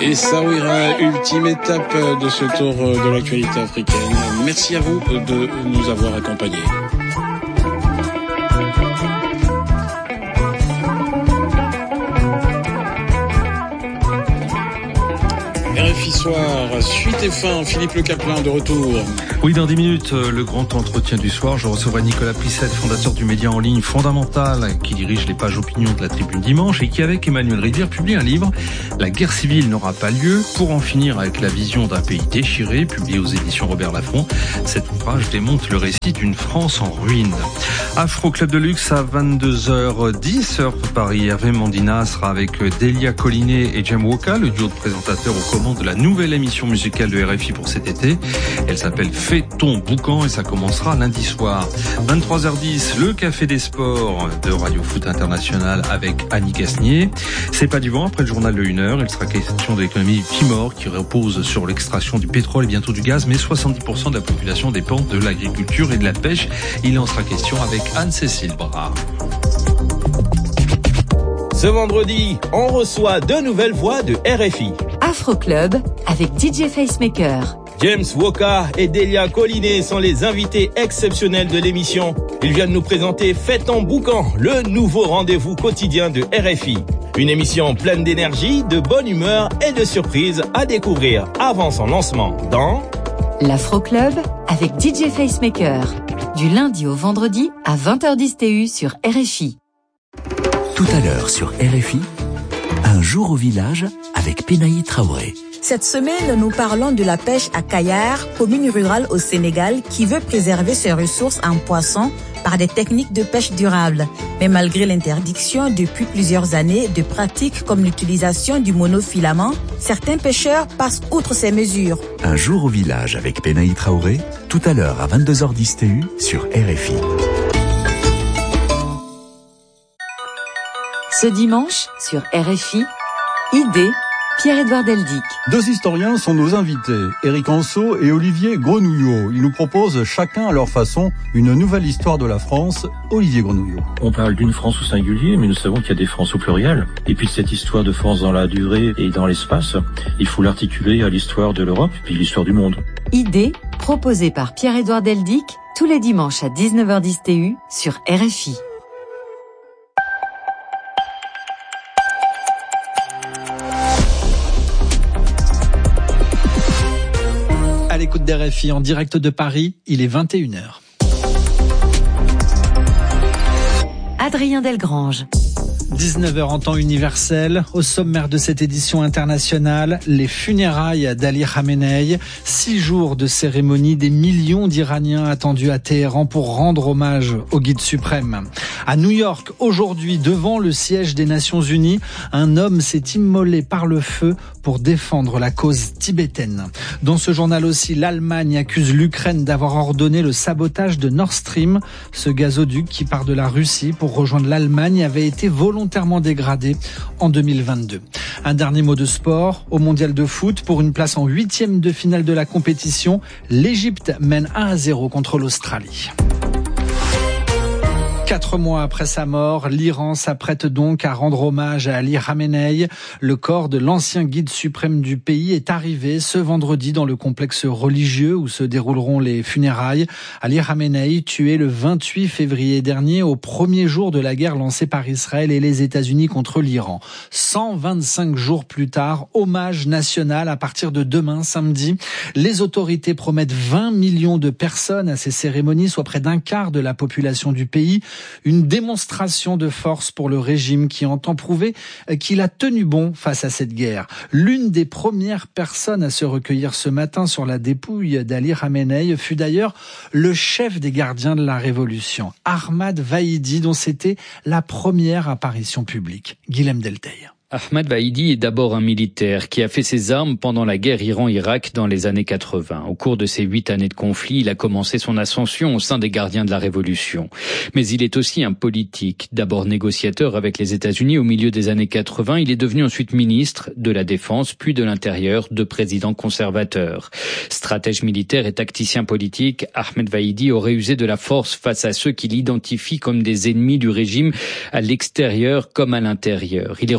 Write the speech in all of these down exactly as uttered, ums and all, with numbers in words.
Et Saouira, ultime étape de ce tour de l'actualité africaine. Merci à vous de nous avoir accompagnés. R F I Soir, suite et fin, Philippe Le Caplin de retour. Oui, dans dix minutes, le grand entretien du soir, je recevrai Nicolas Plissette, fondateur du média en ligne Fondamental, qui dirige les pages opinion de la Tribune Dimanche et qui, avec Emmanuel Rivière, publie un livre, La guerre civile n'aura pas lieu, pour en finir avec la vision d'un pays déchiré, publié aux éditions Robert Laffont. Cet ouvrage démonte le récit d'une France en ruine. Afro Club de Luxe à vingt-deux heures dix, heure de Paris. Hervé Mandina sera avec Delia Collinet et Jem Woka, le duo de présentateurs aux commandes de la nouvelle émission musicale de R F I pour cet été. Elle s'appelle Fais ton boucan et ça commencera lundi soir. vingt-trois heures dix, le Café des Sports de Radio Foot International avec Annie Casnier. C'est pas du vent, après le journal de une heure, il sera question de l'économie Timor qui repose sur l'extraction du pétrole et bientôt du gaz, mais soixante-dix pour cent de la population dépend de l'agriculture et de la pêche. Il en sera question avec Anne-Cécile Bras. Ce vendredi, on reçoit deux nouvelles voix de R F I. Afro Club avec D J Facemaker. James Woka et Delia Collinet sont les invités exceptionnels de l'émission. Ils viennent nous présenter Fais ton boucan, le nouveau rendez-vous quotidien de R F I. Une émission pleine d'énergie, de bonne humeur et de surprises à découvrir avant son lancement dans l'Afro Club avec D J Facemaker. Du lundi au vendredi à vingt heures dix T U sur R F I. Tout à l'heure sur R F I, un jour au village avec Penaï Traoré. Cette semaine, nous parlons de la pêche à Kayar, commune rurale au Sénégal, qui veut préserver ses ressources en poissons par des techniques de pêche durables. Mais malgré l'interdiction depuis plusieurs années de pratiques comme l'utilisation du monofilament, certains pêcheurs passent outre ces mesures. Un jour au village avec Penaï Traoré, tout à l'heure à vingt-deux heures dix T U sur R F I. Ce dimanche, sur R F I, Idée, Pierre-Édouard Deldic. Deux historiens sont nos invités, Éric Anceau et Olivier Grenouillot. Ils nous proposent chacun à leur façon une nouvelle histoire de la France. Olivier Grenouillot. On parle d'une France au singulier, mais nous savons qu'il y a des France au pluriel. Et puis cette histoire de France dans la durée et dans l'espace, il faut l'articuler à l'histoire de l'Europe puis l'histoire du monde. Idée, proposée par Pierre-Édouard Deldic, tous les dimanches à dix-neuf heures dix T U sur R F I. À l'écoute d'R F I en direct de Paris, il est vingt et une heures. Adrien Delgrange. dix-neuf heures en temps universel, au sommaire de cette édition internationale, les funérailles d'Ali Khamenei, six jours de cérémonie, des millions d'Iraniens attendus à Téhéran pour rendre hommage au guide suprême. À New York, aujourd'hui, devant le siège des Nations Unies, un homme s'est immolé par le feu pour défendre la cause tibétaine. Dans ce journal aussi, l'Allemagne accuse l'Ukraine d'avoir ordonné le sabotage de Nord Stream. Ce gazoduc qui part de la Russie pour rejoindre l'Allemagne avait été volontairement dégradé en deux mille vingt-deux. Un dernier mot de sport. Au mondial de foot, pour une place en huitième de finale de la compétition, l'Égypte mène un à zéro contre l'Australie. Quatre mois après sa mort, l'Iran s'apprête donc à rendre hommage à Ali Khamenei. Le corps de l'ancien guide suprême du pays est arrivé ce vendredi dans le complexe religieux où se dérouleront les funérailles. Ali Khamenei, tué le vingt-huit février dernier, au premier jour de la guerre lancée par Israël et les États-Unis contre l'Iran. cent vingt-cinq jours plus tard, hommage national à partir de demain, samedi. Les autorités promettent vingt millions de personnes à ces cérémonies, soit près d'un quart de la population du pays. Une démonstration de force pour le régime qui entend prouver qu'il a tenu bon face à cette guerre. L'une des premières personnes à se recueillir ce matin sur la dépouille d'Ali Khamenei fut d'ailleurs le chef des gardiens de la Révolution, Ahmad Vahidi, dont c'était la première apparition publique. Guilhem Delteil. Ahmad Vahidi est d'abord un militaire qui a fait ses armes pendant la guerre Iran-Irak dans les années quatre-vingts. Au cours de ces huit années de conflit, il a commencé son ascension au sein des gardiens de la Révolution. Mais il est aussi un politique. D'abord négociateur avec les États-Unis au milieu des années quatre-vingts, il est devenu ensuite ministre de la Défense, puis de l'Intérieur, de président conservateur. Stratège militaire et tacticien politique, Ahmed Vahidi aurait usé de la force face à ceux qui l'identifient comme des ennemis du régime à l'extérieur comme à l'intérieur. Il est recherché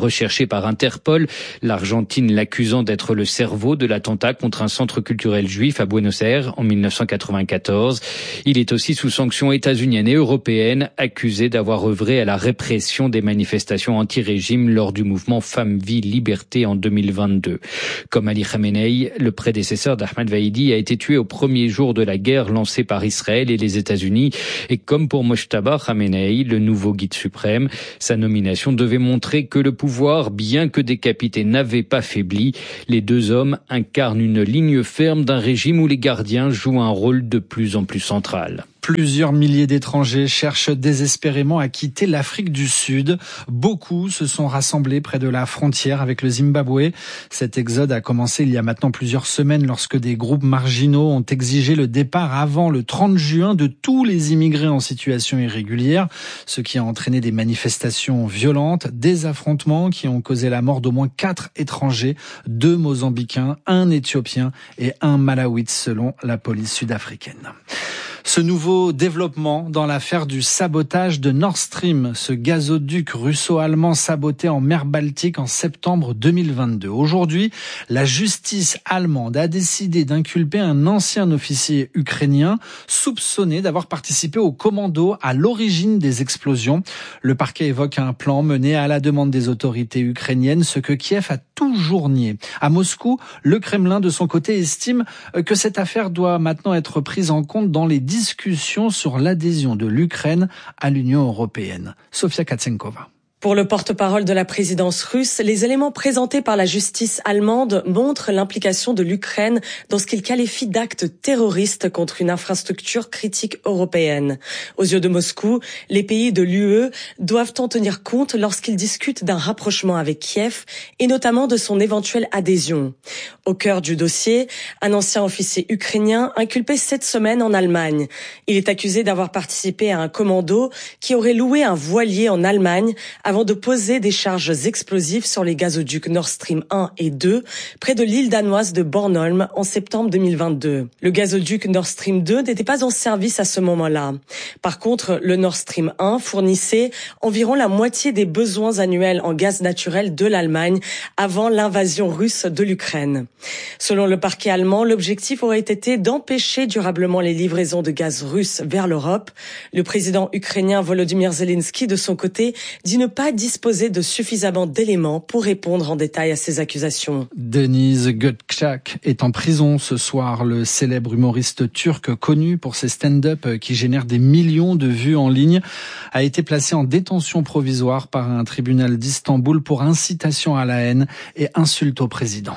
identifié par Interpol, l'Argentine l'accusant d'être le cerveau de l'attentat contre un centre culturel juif à Buenos Aires en mille neuf cent quatre-vingt-quatorze. Il est aussi sous sanctions états-uniennes et européennes, accusé d'avoir œuvré à la répression des manifestations anti-régime lors du mouvement Femmes, Vie, Liberté en deux mille vingt-deux. Comme Ali Khamenei, le prédécesseur d'Ahmad Vahidi a été tué au premier jour de la guerre lancée par Israël et les États-Unis. Et comme pour Mojtaba Khamenei, le nouveau guide suprême, sa nomination devait montrer que le pouvoir, bien que décapité, n'avait pas faibli. Les deux hommes incarnent une ligne ferme d'un régime où les gardiens jouent un rôle de plus en plus central. Plusieurs milliers d'étrangers cherchent désespérément à quitter l'Afrique du Sud. Beaucoup se sont rassemblés près de la frontière avec le Zimbabwe. Cet exode a commencé il y a maintenant plusieurs semaines lorsque des groupes marginaux ont exigé le départ avant le trente juin de tous les immigrés en situation irrégulière, ce qui a entraîné des manifestations violentes, des affrontements qui ont causé la mort d'au moins quatre étrangers, deux Mozambicains, un Éthiopien et un Malawite selon la police sud-africaine. Ce nouveau développement dans l'affaire du sabotage de Nord Stream, ce gazoduc russo-allemand saboté en mer Baltique en septembre deux mille vingt-deux. Aujourd'hui, la justice allemande a décidé d'inculper un ancien officier ukrainien soupçonné d'avoir participé au commando à l'origine des explosions. Le parquet évoque un plan mené à la demande des autorités ukrainiennes, ce que Kiev a toujours nié. À Moscou, le Kremlin, de son côté, estime que cette affaire doit maintenant être prise en compte dans les discussions sur l'adhésion de l'Ukraine à l'Union européenne. Sofia Katsenkova. Pour le porte-parole de la présidence russe, les éléments présentés par la justice allemande montrent l'implication de l'Ukraine dans ce qu'il qualifie d'actes terroristes contre une infrastructure critique européenne. Aux yeux de Moscou, les pays de l'U E doivent en tenir compte lorsqu'ils discutent d'un rapprochement avec Kiev et notamment de son éventuelle adhésion. Au cœur du dossier, un ancien officier ukrainien inculpé cette semaine en Allemagne. Il est accusé d'avoir participé à un commando qui aurait loué un voilier en Allemagne avant de poser des charges explosives sur les gazoducs Nord Stream un et deux près de l'île danoise de Bornholm en septembre deux mille vingt-deux. Le gazoduc Nord Stream deux n'était pas en service à ce moment-là. Par contre, le Nord Stream un fournissait environ la moitié des besoins annuels en gaz naturel de l'Allemagne avant l'invasion russe de l'Ukraine. Selon le parquet allemand, l'objectif aurait été d'empêcher durablement les livraisons de gaz russe vers l'Europe. Le président ukrainien Volodymyr Zelensky, de son côté, dit ne pas disposer de suffisamment d'éléments pour répondre en détail à ces accusations. Deniz Gökçek est en prison ce soir. Le célèbre humoriste turc connu pour ses stand-up qui génèrent des millions de vues en ligne a été placé en détention provisoire par un tribunal d'Istanbul pour incitation à la haine et insulte au président.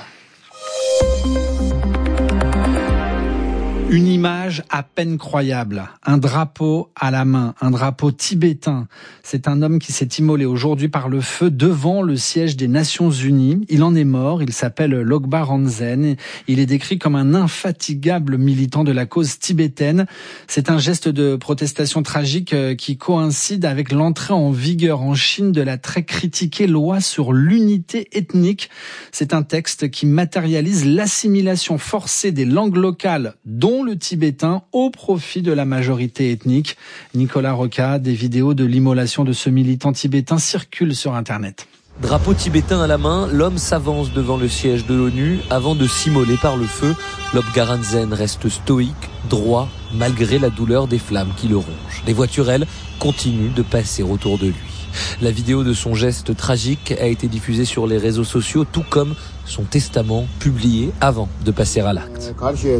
Une image à peine croyable, un drapeau à la main, un drapeau tibétain. C'est un homme qui s'est immolé aujourd'hui par le feu devant le siège des Nations Unies. Il en est mort, il s'appelle Logba Ranzen. Il est décrit comme un infatigable militant de la cause tibétaine. C'est un geste de protestation tragique qui coïncide avec l'entrée en vigueur en Chine de la très critiquée loi sur l'unité ethnique. C'est un texte qui matérialise l'assimilation forcée des langues locales, dont le tibétain, au profit de la majorité ethnique. Nicolas Roca, des vidéos de l'immolation de ce militant tibétain circulent sur Internet. Drapeau tibétain à la main, l'homme s'avance devant le siège de l'ONU avant de s'immoler par le feu. Lobga Ranzen reste stoïque, droit, malgré la douleur des flammes qui le rongent. Les voitures, elles, continuent de passer autour de lui. La vidéo de son geste tragique a été diffusée sur les réseaux sociaux, tout comme son testament publié avant de passer à l'acte.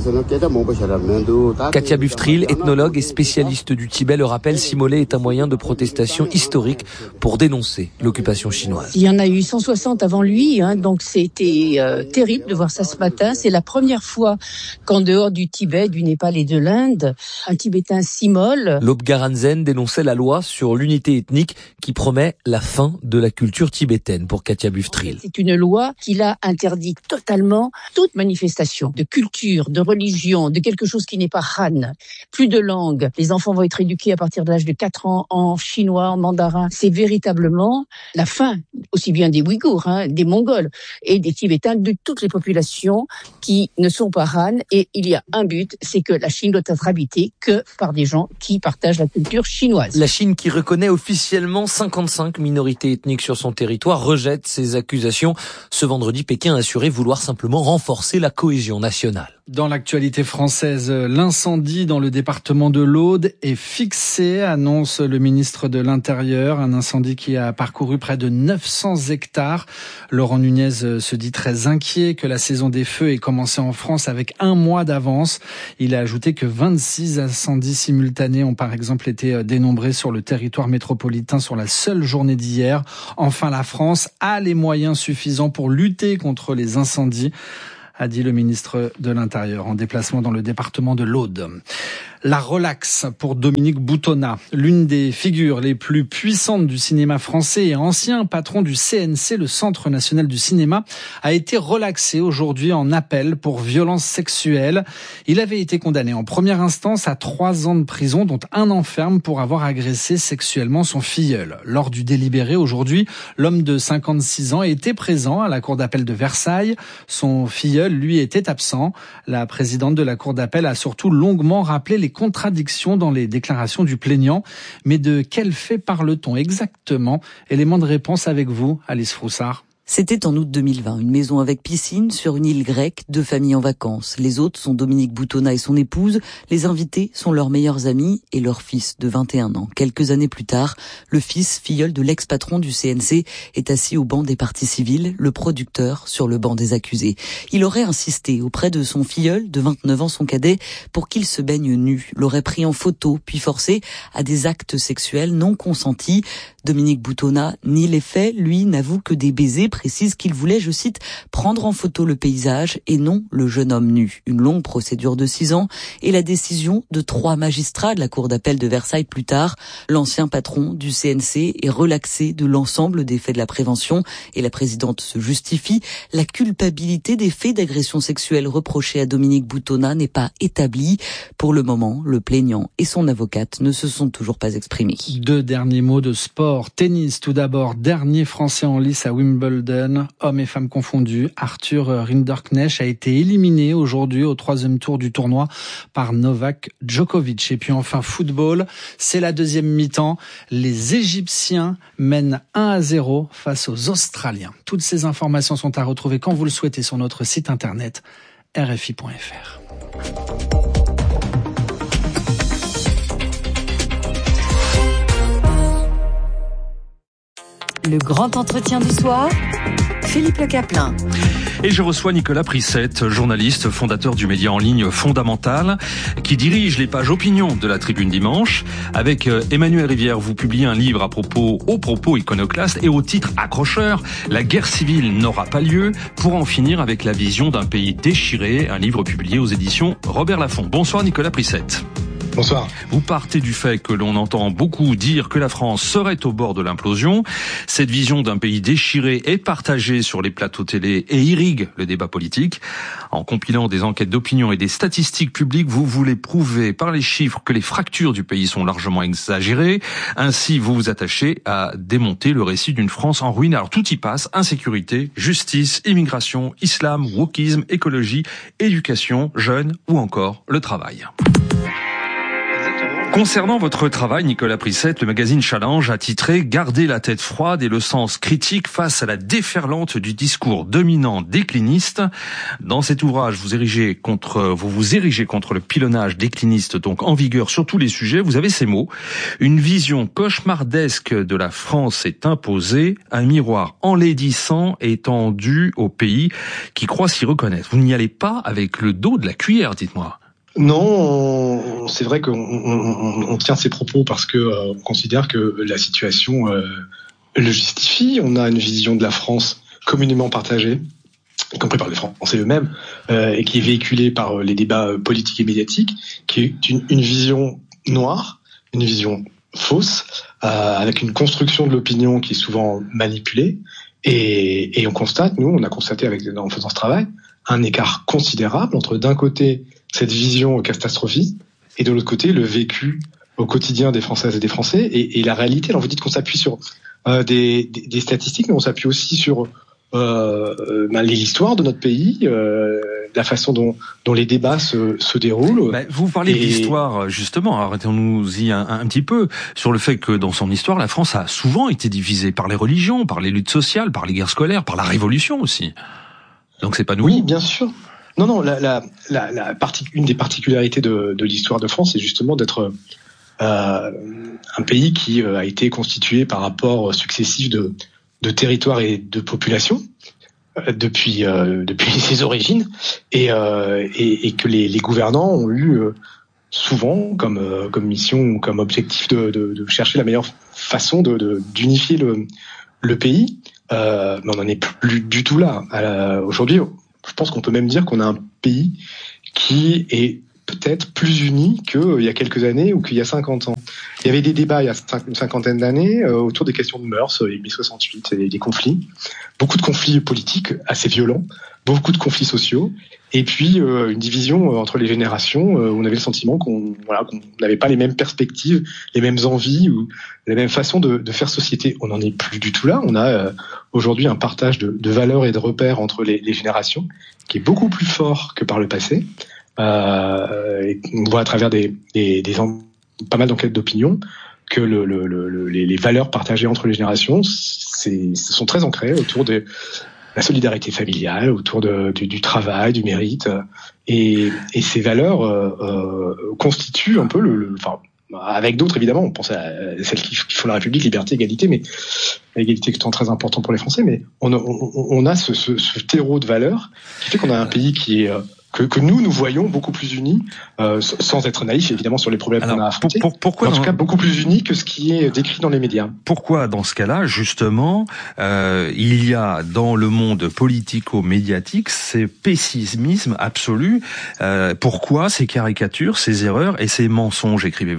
Katia Buftril, ethnologue et spécialiste du Tibet, le rappelle, s'immoler est un moyen de protestation historique pour dénoncer l'occupation chinoise. Il y en a eu cent soixante avant lui, hein, donc c'était euh, terrible de voir ça ce matin. C'est la première fois qu'en dehors du Tibet, du Népal et de l'Inde, un Tibétain s'immole. Lobga Ranzen dénonçait la loi sur l'unité ethnique qui promet la fin de la culture tibétaine pour Katia Buftril. C'est une loi qui l'a interdit totalement toute manifestation de culture, de religion, de quelque chose qui n'est pas Han. Plus de langue. Les enfants vont être éduqués à partir de l'âge de quatre ans en chinois, en mandarin. C'est véritablement la fin, aussi bien des Ouïghours, hein, des Mongols et des Tibétains, de toutes les populations qui ne sont pas Han. Et il y a un but, c'est que la Chine doit être habitée que par des gens qui partagent la culture chinoise. La Chine qui reconnaît officiellement cinq cinquante-cinq minorités ethniques sur son territoire rejettent ces accusations. Ce vendredi, Pékin a assuré vouloir simplement renforcer la cohésion nationale. Dans l'actualité française, l'incendie dans le département de l'Aude est fixé, annonce le ministre de l'Intérieur. Un incendie qui a parcouru près de neuf cents hectares. Laurent Nunez se dit très inquiet que la saison des feux ait commencé en France avec un mois d'avance. Il a ajouté que vingt-six incendies simultanés ont par exemple été dénombrés sur le territoire métropolitain sur la seule journée d'hier. Enfin, la France a les moyens suffisants pour lutter contre les incendies, a dit le ministre de l'Intérieur en déplacement dans le département de l'Aude. La relaxe pour Dominique Boutonnat, l'une des figures les plus puissantes du cinéma français et ancien patron du C N C, le Centre national du cinéma, a été relaxé aujourd'hui en appel pour violence sexuelle. Il avait été condamné en première instance à trois ans de prison, dont un an ferme pour avoir agressé sexuellement son filleul. Lors du délibéré aujourd'hui, l'homme de cinquante-six ans était présent à la cour d'appel de Versailles. Son filleul, lui, était absent. La présidente de la cour d'appel a surtout longuement rappelé les contradictions dans les déclarations du plaignant. Mais de quel fait parle-t-on exactement? Élément de réponse avec vous, Alice Froussard. C'était en août deux mille vingt, une maison avec piscine sur une île grecque, deux familles en vacances. Les hôtes sont Dominique Boutonnat et son épouse. Les invités sont leurs meilleurs amis et leur fils de vingt et un ans. Quelques années plus tard, le fils, filleul de l'ex-patron du C N C, est assis au banc des parties civiles, le producteur sur le banc des accusés. Il aurait insisté auprès de son filleul, de vingt-neuf ans, son cadet, pour qu'il se baigne nu. L'aurait pris en photo, puis forcé à des actes sexuels non consentis. Dominique Boutonnat nie les faits, lui n'avoue que des baisers, précise qu'il voulait, je cite, prendre en photo le paysage et non le jeune homme nu. Une longue procédure de six ans et la décision de trois magistrats de la cour d'appel de Versailles plus tard. L'ancien patron du C N C est relaxé de l'ensemble des faits de la prévention et la présidente se justifie. La culpabilité des faits d'agression sexuelle reprochés à Dominique Boutonnat n'est pas établie. Pour le moment, le plaignant et son avocate ne se sont toujours pas exprimés. Deux derniers mots de sport. Tennis tout d'abord, dernier Français en lice à Wimbledon. Hommes et femmes confondus, Arthur Rinderknecht a été éliminé aujourd'hui au troisième tour du tournoi par Novak Djokovic. Et puis enfin football, c'est la deuxième mi-temps. Les Égyptiens mènent un à zéro face aux Australiens. Toutes ces informations sont à retrouver quand vous le souhaitez sur notre site internet R F I point F R. Le grand entretien du soir, Philippe Le Caplin. Et je reçois Nicolas Prissette, journaliste, fondateur du média en ligne Fondamental, qui dirige les pages opinion de la Tribune Dimanche. Avec Emmanuel Rivière, vous publiez un livre à propos, au propos iconoclaste et au titre accrocheur, La guerre civile n'aura pas lieu, pour en finir avec la vision d'un pays déchiré, un livre publié aux éditions Robert Laffont. Bonsoir Nicolas Prissette. Bonsoir. Vous partez du fait que l'on entend beaucoup dire que la France serait au bord de l'implosion. Cette vision d'un pays déchiré est partagée sur les plateaux télé et irrigue le débat politique. En compilant des enquêtes d'opinion et des statistiques publiques, vous voulez prouver par les chiffres que les fractures du pays sont largement exagérées. Ainsi, vous vous attachez à démonter le récit d'une France en ruine. Alors tout y passe, insécurité, justice, immigration, islam, wokisme, écologie, éducation, jeunes ou encore le travail. Concernant votre travail, Nicolas Prissette, le magazine Challenge a titré « Garder la tête froide et le sens critique face à la déferlante du discours dominant décliniste ». Dans cet ouvrage, vous érigez contre, vous vous érigez contre le pilonnage décliniste, donc en vigueur sur tous les sujets. Vous avez ces mots. Une vision cauchemardesque de la France est imposée, un miroir enlaidissant est tendu au pays qui croit s'y reconnaître. Vous n'y allez pas avec le dos de la cuillère, dites-moi. Non, c'est vrai qu'on on, on tient ces propos parce que euh, on considère que la situation euh, le justifie. On a une vision de la France communément partagée, y compris par les Français eux-mêmes, euh, et qui est véhiculée par les débats politiques et médiatiques, qui est une, une vision noire, une vision fausse, euh, avec une construction de l'opinion qui est souvent manipulée. Et, et on constate, nous, on a constaté avec, en faisant ce travail, un écart considérable entre d'un côté cette vision catastrophiste et de l'autre côté le vécu au quotidien des Françaises et des Français et, et la réalité. Alors vous dites qu'on s'appuie sur euh, des, des, des statistiques, mais on s'appuie aussi sur euh, ben, l'histoire de notre pays, euh, la façon dont, dont les débats se, se déroulent. Bah, vous parlez et... d'histoire, justement, arrêtons-nous-y un, un petit peu, sur le fait que dans son histoire, la France a souvent été divisée par les religions, par les luttes sociales, par les guerres scolaires, par la Révolution aussi. Donc c'est pas nouveau. Oui, bien sûr. Non, non, la, la, la, la partie, une des particularités de, de l'histoire de France, c'est justement d'être euh, un pays qui a été constitué par rapport successif de, de territoires et de populations euh, depuis euh, depuis ses origines, et, euh, et, et que les, les gouvernants ont eu euh, souvent comme euh, comme mission ou comme objectif de, de, de chercher la meilleure façon de, de d'unifier le le pays. Euh, mais on n'en est plus du tout là. La, aujourd'hui, je pense qu'on peut même dire qu'on a un pays qui est peut-être plus uni qu'il y a quelques années ou qu'il y a cinquante ans. Il y avait des débats il y a une cinquantaine d'années euh, autour des questions de mœurs, les mai soixante-huit, et des conflits. Beaucoup de conflits politiques assez violents, beaucoup de conflits sociaux, et puis euh, une division euh, entre les générations euh, où on avait le sentiment qu'on voilà, qu'on n'avait pas les mêmes perspectives, les mêmes envies ou les mêmes façons de, de faire société. On n'en est plus du tout là. On a euh, aujourd'hui un partage de, de valeurs et de repères entre les, les générations qui est beaucoup plus fort que par le passé. Euh, et on voit à travers des, des, des en, pas mal d'enquêtes d'opinion que le, le, le, les, les valeurs partagées entre les générations, c'est, sont très ancrées autour de la solidarité familiale, autour de, du, du travail, du mérite, et, et ces valeurs euh, euh, constituent un peu le, le enfin, avec d'autres évidemment, on pense à celles qui, qui font la République, liberté, égalité, mais l'égalité étant très important pour les Français, mais on, on, on a ce, ce, ce terreau de valeurs qui fait qu'on a un pays qui est que, que nous, nous voyons beaucoup plus unis, euh, sans être naïfs évidemment sur les problèmes Alors, qu'on a affrontés, pour, pour, pourquoi en tout dans... cas beaucoup plus unis que ce qui est décrit dans les médias. Pourquoi dans ce cas-là, justement, euh, il y a dans le monde politico-médiatique ces pessimismes absolus, euh, pourquoi ces caricatures, ces erreurs et ces mensonges, écrivez-vous ?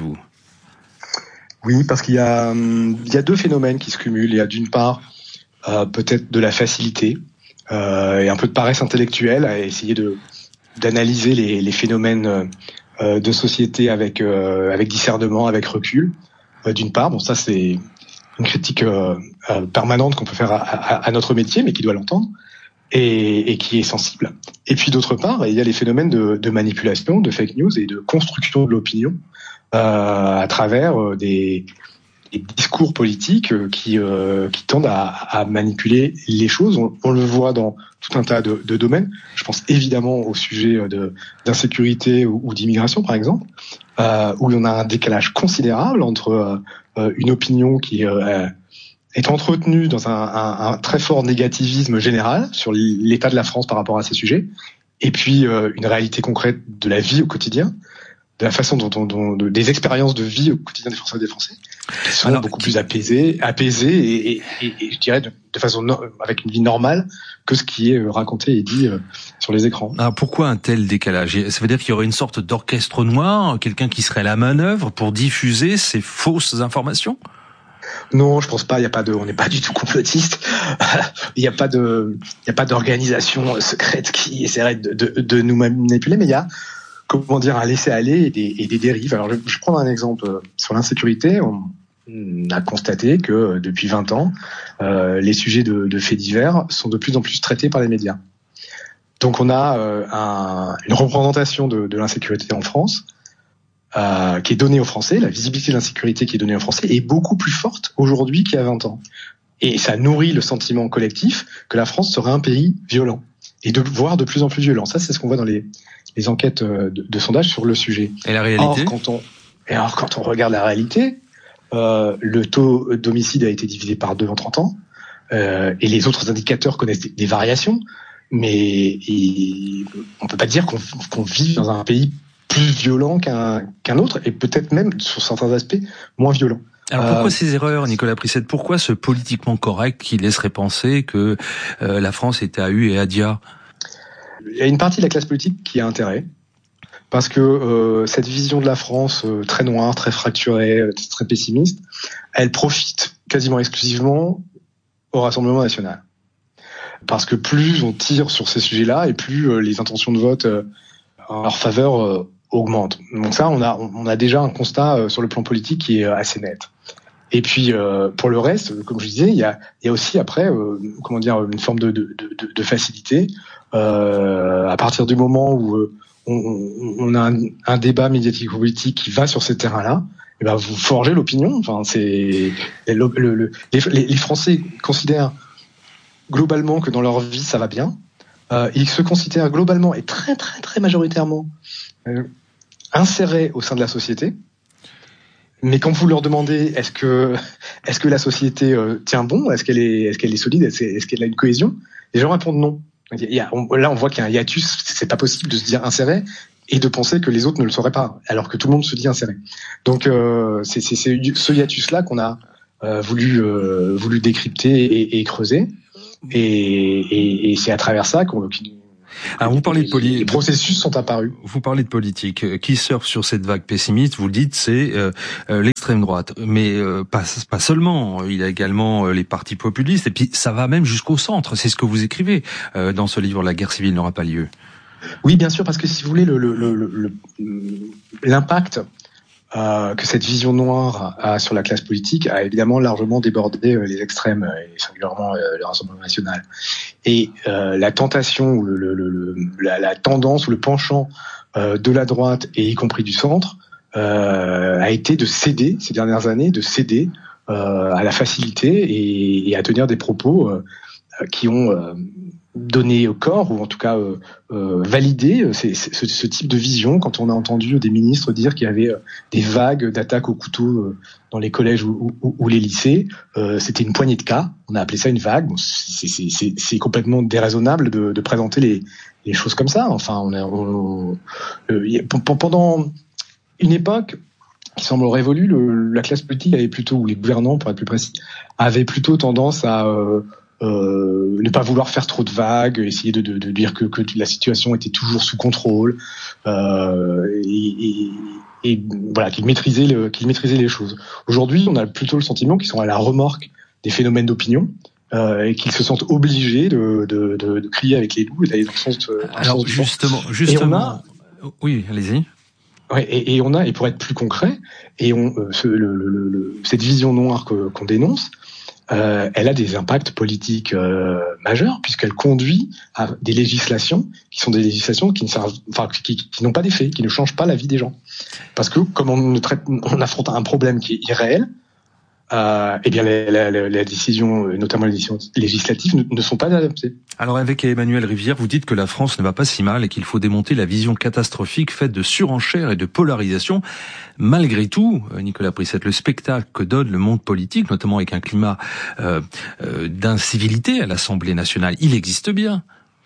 Oui, parce qu'il y a, il y a deux phénomènes qui se cumulent. Il y a d'une part euh, peut-être de la facilité euh, et un peu de paresse intellectuelle à essayer de d'analyser les, les phénomènes euh, de société avec euh, avec discernement, avec recul. Euh, d'une part, bon ça c'est une critique euh, euh, permanente qu'on peut faire à, à, à notre métier, mais qui doit l'entendre et, et qui est sensible. Et puis d'autre part, il y a les phénomènes de, de manipulation, de fake news et de construction de l'opinion euh, à travers euh, des, des discours politiques qui euh, qui tendent à, à manipuler les choses. On, on le voit dans tout un tas de, de domaines. Je pense évidemment au sujet de d'insécurité ou, ou d'immigration, par exemple, euh, où on a un décalage considérable entre euh, une opinion qui euh, est entretenue dans un, un, un très fort négativisme général sur l'état de la France par rapport à ces sujets, et puis euh, une réalité concrète de la vie au quotidien, de la façon dont, dont, dont de, des expériences de vie au quotidien des Français et des Français, qui sont Alors, beaucoup qui... plus apaisées, apaisées et, et, et, et je dirais de, de façon no, avec une vie normale que ce qui est raconté et dit euh, sur les écrans. Alors pourquoi un tel décalage ? Ça veut dire qu'il y aurait une sorte d'orchestre noir, quelqu'un qui serait à la manœuvre pour diffuser ces fausses informations ? Non, je pense pas. Il y a pas de, on n'est pas du tout complotiste. Il y a pas de, il y a pas d'organisation secrète qui essaierait de, de, de nous manipuler, mais il y a comment dire, un laisser-aller et des, et des dérives. Alors, je, je vais prendre un exemple sur l'insécurité. On, on a constaté que depuis vingt ans, euh, les sujets de, de faits divers sont de plus en plus traités par les médias. Donc, on a euh, un, une représentation de, de l'insécurité en France euh, qui est donnée aux Français. La visibilité de l'insécurité qui est donnée aux Français est beaucoup plus forte aujourd'hui qu'il y a vingt ans. Et ça nourrit le sentiment collectif que la France serait un pays violent et de voire de plus en plus violent. Ça, c'est ce qu'on voit dans les les enquêtes de, de sondage sur le sujet. Et la réalité ? Or, quand on, et alors, quand on regarde la réalité, euh, le taux d'homicide a été divisé par deux en trente ans, euh, et les autres indicateurs connaissent des, des variations, mais et, on peut pas dire qu'on, qu'on vit dans un pays plus violent qu'un, qu'un autre, et peut-être même, sur certains aspects, moins violent. Alors pourquoi euh, ces erreurs, Nicolas Prissette ? Pourquoi ce politiquement correct qui laisserait penser que euh, la France était à U et à Dia ? Il y a une partie de la classe politique qui a intérêt, parce que euh, cette vision de la France euh, très noire, très fracturée, euh, très pessimiste, elle profite quasiment exclusivement au Rassemblement national. Parce que plus on tire sur ces sujets-là, et plus euh, les intentions de vote euh, en leur faveur euh, augmentent. Donc ça, on a, on a déjà un constat euh, sur le plan politique qui est assez net. Et puis euh, pour le reste, comme je disais, il y a, il y a aussi après, euh, comment dire, une forme de, de, de, de facilité. Euh, à partir du moment où euh, on, on a un, un débat médiatico-politique qui va sur ces terrains-là, et ben vous forgez l'opinion. Enfin, c'est le, le, le, les, les Français considèrent globalement que dans leur vie ça va bien. Euh, ils se considèrent globalement et très très très majoritairement euh, insérés au sein de la société. Mais quand vous leur demandez est-ce que est-ce que la société euh, tient bon, est-ce qu'elle est est-ce qu'elle est solide, est-ce, est-ce qu'elle a une cohésion, les gens répondent non. Il y a, on, là on voit qu'il y a un hiatus, c'est pas possible de se dire inséré et de penser que les autres ne le sauraient pas, alors que tout le monde se dit inséré. Donc euh, c'est, c'est, c'est ce hiatus là qu'on a euh, voulu euh, voulu décrypter et, et creuser, et, et, et c'est à travers ça qu'on qu Alors vous parlez de politique. Les processus sont apparus. Vous parlez de politique. Qui surfe sur cette vague pessimiste, vous le dites, c'est euh, euh, l'extrême droite. Mais euh, pas, pas seulement. Il y a également euh, les partis populistes. Et puis ça va même jusqu'au centre. C'est ce que vous écrivez euh, dans ce livre. La guerre civile n'aura pas lieu. Oui, bien sûr, parce que si vous voulez, le, le, le, le, l'impact euh, que cette vision noire a sur la classe politique a évidemment largement débordé euh, les extrêmes, et singulièrement euh, le Rassemblement national. Et euh, la tentation, ou le, le, le, la, la tendance ou le penchant euh, de la droite, et y compris du centre, euh, a été de céder, ces dernières années, de céder euh, à la facilité et, et à tenir des propos euh, qui ont euh, donné au corps, ou en tout cas euh, euh, validé c'est, c'est, ce, ce type de vision. Quand on a entendu des ministres dire qu'il y avait euh, des vagues d'attaques au couteau euh, dans les collèges ou, ou, ou les lycées, euh, c'était une poignée de cas. On a appelé ça une vague. Bon, c'est, c'est, c'est, c'est complètement déraisonnable de, de présenter les, les choses comme ça. Enfin, on a, on, euh, pendant une époque qui semble révolue, le, la classe politique avait plutôt, ou les gouvernants pour être plus précis, avaient plutôt tendance à euh, Euh, ne pas vouloir faire trop de vagues, essayer de, de, de dire que, que la situation était toujours sous contrôle, euh, et, et, et voilà, qu'ils maîtrisaient, le, qu'ils maîtrisaient les choses. Aujourd'hui, on a plutôt le sentiment qu'ils sont à la remorque des phénomènes d'opinion, euh, et qu'ils se sentent obligés de, de, de, de crier avec les loups et d'aller dans le sens de, dans Alors le sens justement, du justement, a, oui, allez-y. Ouais, et, et on a, et pour être plus concret, et on, euh, ce, le, le, le, cette vision noire que, qu'on dénonce, Euh, elle a des impacts politiques euh, majeurs, puisqu'elle conduit à des législations qui sont des législations qui ne servent, enfin, qui, qui n'ont pas d'effet, qui ne changent pas la vie des gens. Parce que comme on, ne traite, on affronte un problème qui est irréel, euh, eh bien les, les, les, les décisions, notamment les décisions législatives, ne, ne sont pas adaptées. Alors avec Emmanuel Rivière, vous dites que la France ne va pas si mal et qu'il faut démonter la vision catastrophique faite de surenchère et de polarisation. Malgré tout, Nicolas Prissette, le spectacle que donne le monde politique, notamment avec un climat euh, euh, d'incivilité à l'Assemblée nationale, il existe bien.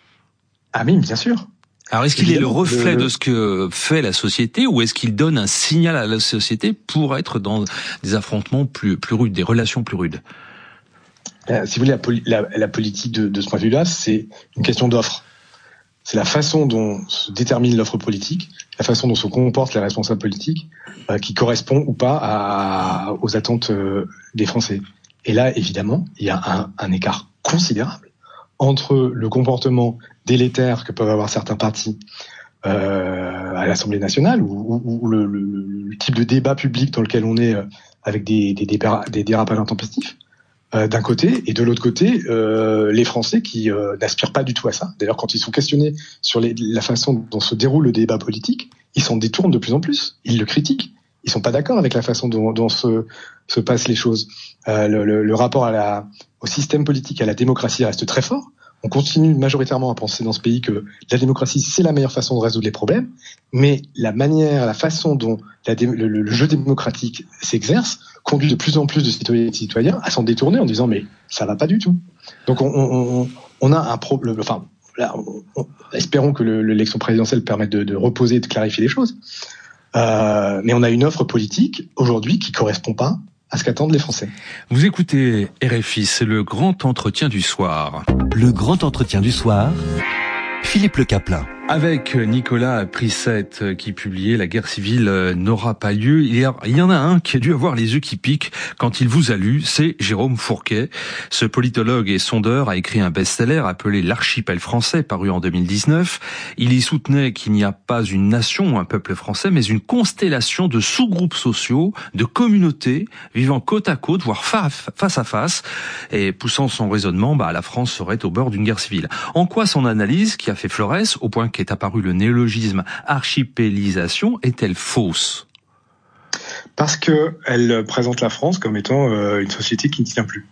Ah oui, bien sûr. Alors est-ce qu'il est le reflet de ce que fait la société, ou est-ce qu'il donne un signal à la société pour être dans des affrontements plus, plus rudes, des relations plus rudes? Euh, si vous voulez, la, poli- la, la politique de, de ce point de vue-là, c'est une question d'offre. C'est la façon dont se détermine l'offre politique, la façon dont se comportent les responsables politiques, euh, qui correspond ou pas à, aux attentes euh, des Français. Et là, évidemment, il y a un, un écart considérable entre le comportement délétère que peuvent avoir certains partis euh, à l'Assemblée nationale, ou, ou, ou le, le, le type de débat public dans lequel on est, euh, avec des, des, dépa- des dérapages intempestifs, euh, d'un côté, et de l'autre côté, euh, les Français qui euh, n'aspirent pas du tout à ça. D'ailleurs, quand ils sont questionnés sur les, la façon dont se déroule le débat politique, ils s'en détournent de plus en plus. Ils le critiquent. Ils sont pas d'accord avec la façon dont, dont se, se passent les choses. Euh, le, le, le rapport à la, au système politique, à la démocratie reste très fort. On continue majoritairement à penser dans ce pays que la démocratie, c'est la meilleure façon de résoudre les problèmes, mais la manière, la façon dont la dé, le, le jeu démocratique s'exerce conduit de plus en plus de citoyennes et de citoyens à s'en détourner en disant mais ça va pas du tout. Donc on, on, on a un problème. Enfin, là, on, on, espérons que le, l'élection présidentielle permette de, de reposer et de clarifier les choses. Euh, mais on a une offre politique aujourd'hui qui correspond pas à ce qu'attendent les Français. Vous écoutez R F I, c'est le grand entretien du soir. Le grand entretien du soir, Philippe Le Caplin. Avec Nicolas Prissette qui publiait « La guerre civile n'aura pas lieu ». Il y, a, il y en a un qui a dû avoir les yeux qui piquent quand il vous a lu, c'est Jérôme Fourquet. Ce politologue et sondeur a écrit un best-seller appelé « L'archipel français » paru en deux mille dix-neuf. Il y soutenait qu'il n'y a pas une nation ou un peuple français, mais une constellation de sous-groupes sociaux, de communautés vivant côte à côte, voire face à face. Et poussant son raisonnement, bah, la France serait au bord d'une guerre civile. En quoi son analyse, qui a fait florès, au point qu'est apparu le néologisme archipélisation, est-elle fausse? Parce que elle présente la France comme étant euh, une société qui ne tient plus,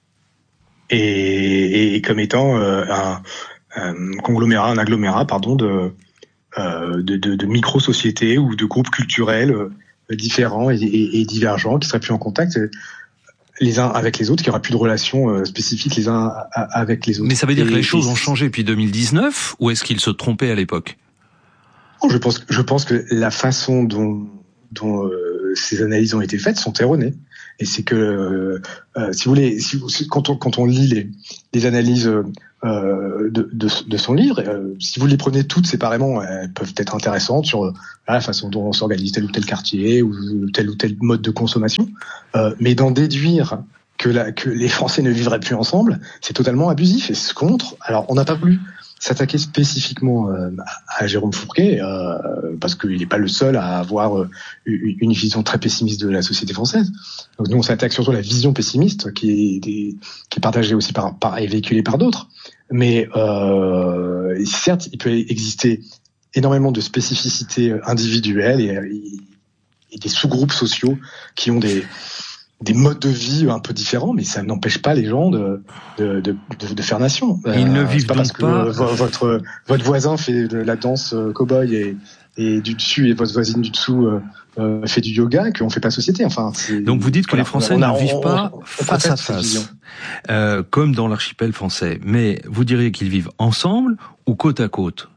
et, et comme étant euh, un, un conglomérat, un agglomérat, pardon, de euh, de, de, de micro-sociétés ou de groupes culturels euh, différents et, et, et divergents qui seraient plus en contact les uns avec les autres, qui n'y aura plus de relations euh, spécifiques les uns a, a, avec les autres. Mais ça veut dire et, que les choses et... ont changé depuis deux mille dix-neuf, ou est-ce qu'ils se trompaient à l'époque? Je pense, je pense que la façon dont, dont euh, ces analyses ont été faites sont erronées. Et c'est que, euh, euh, si vous voulez, si vous, quand on quand on lit les, les analyses euh, de, de, de son livre, euh, si vous les prenez toutes séparément, elles peuvent être intéressantes sur euh, la façon dont on s'organise tel ou tel quartier ou tel ou tel mode de consommation. Euh, mais d'en déduire que, la, que les Français ne vivraient plus ensemble, c'est totalement abusif et c'est contre. Alors, on n'a pas voulu s'attaquer spécifiquement euh, à Jérôme Fourquet, euh, parce qu'il n'est pas le seul à avoir euh, une vision très pessimiste de la société française. Donc nous, on s'attaque surtout à la vision pessimiste qui est, des, qui est partagée aussi par, par et véhiculée par d'autres. Mais euh, certes, il peut exister énormément de spécificités individuelles et, et des sous-groupes sociaux qui ont des des modes de vie un peu différents, mais ça n'empêche pas les gens de de de, de, de faire nation. Ils euh, ne vivent pas donc parce que pas. votre votre voisin fait de la danse cow-boy et et du dessus et votre voisine du dessous euh, euh, fait du yoga qu'on fait pas société. Enfin. Donc vous dites que voilà, les Français on a, ne vivent on, pas on, on, face à face, euh, comme dans l'archipel français. Mais vous diriez qu'ils vivent ensemble ou côte à côte?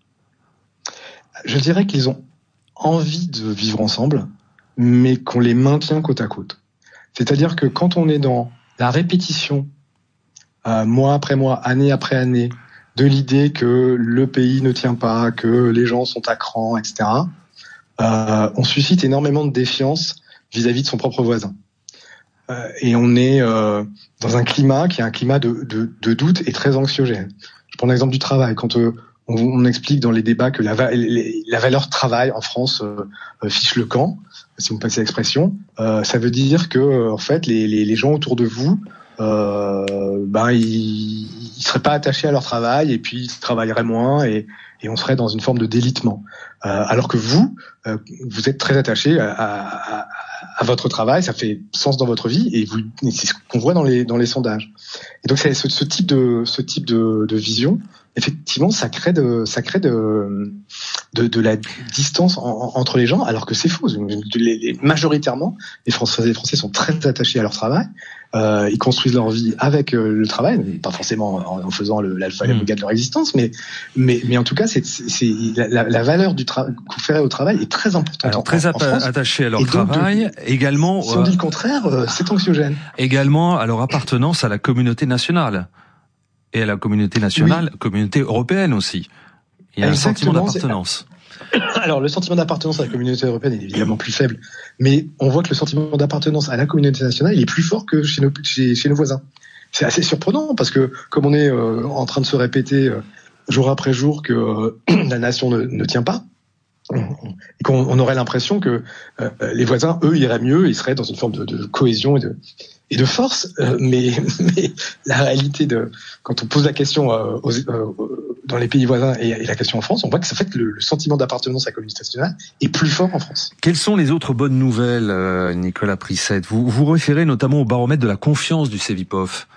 Je dirais qu'ils ont envie de vivre ensemble, mais qu'on les maintient côte à côte. C'est-à-dire que quand on est dans la répétition, euh, mois après mois, année après année, de l'idée que le pays ne tient pas, que les gens sont à cran, et cetera, euh, on suscite énormément de défiance vis-à-vis de son propre voisin. Euh, et on est euh, dans un climat qui est un climat de, de, de doute et très anxiogène. Je prends l'exemple du travail. Quand euh, on, on explique dans les débats que la, va- la valeur travail en France euh, fiche le camp, si vous me passez l'expression, euh, ça veut dire que en fait les, les, les gens autour de vous, euh, ben ils, ils seraient pas attachés à leur travail et puis ils travailleraient moins et, et on serait dans une forme de délitement. Euh, alors que vous, euh, vous êtes très attaché à, à, à votre travail, ça fait sens dans votre vie et, vous, et c'est ce qu'on voit dans les dans les sondages. Et donc c'est ce, ce type de ce type de, de vision. Effectivement, ça crée de, ça crée de, de, de la distance en, en, entre les gens, alors que c'est faux. Les, les, majoritairement, les Français, les Français sont très attachés à leur travail. Euh, ils construisent leur vie avec euh, le travail, pas forcément en, en faisant le, l'alpha et l'oméga de leur existence, mais, mais, mais en tout cas, c'est, c'est, c'est la, la valeur du travail conférée au travail est très importante. Alors, en, très en France. attachés à leur Et donc, travail, de, également. Si on dit le contraire, euh, c'est anxiogène. Également à leur appartenance à la communauté nationale. Et à la communauté nationale, oui. Communauté européenne aussi. Il y a Exactement, un sentiment d'appartenance. Alors, le sentiment d'appartenance à la communauté européenne est évidemment plus faible, mais on voit que le sentiment d'appartenance à la communauté nationale, il est plus fort que chez nos, chez, chez nos voisins. C'est assez surprenant, parce que comme on est euh, en train de se répéter euh, jour après jour que euh, la nation ne, ne tient pas, et qu'on on aurait l'impression que euh, les voisins, eux, iraient mieux, ils seraient dans une forme de, de cohésion et de et de force, euh, mais, mais la réalité de quand on pose la question euh, aux, euh, dans les pays voisins et, et la question en France, on voit que ça fait que le, le sentiment d'appartenance à la communauté nationale est plus fort en France. Quelles sont les autres bonnes nouvelles, euh, Nicolas Prissette? Vous vous référez notamment au baromètre de la confiance du Cevipof.